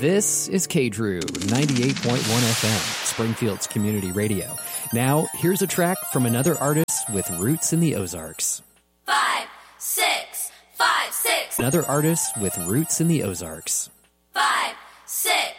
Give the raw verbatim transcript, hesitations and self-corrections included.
This is K Drew, ninety-eight point one F M, Springfield's community radio. Now, here's a track from another artist with roots in the Ozarks. Five, six, five, six. Another artist with roots in the Ozarks. Five, six.